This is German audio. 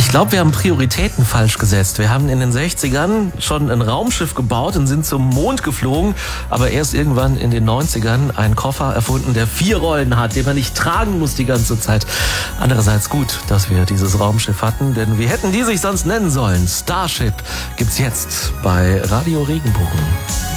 Ich glaube, wir haben Prioritäten falsch gesetzt. Wir haben in den 60ern schon ein Raumschiff gebaut und sind zum Mond geflogen, aber erst irgendwann in den 90ern einen Koffer erfunden, der 4 Rollen hat, den man nicht tragen muss die ganze Zeit. Andererseits gut, dass wir dieses Raumschiff hatten, denn wie hätten die sich sonst nennen sollen? Starship gibt's jetzt bei Radio Regenbogen.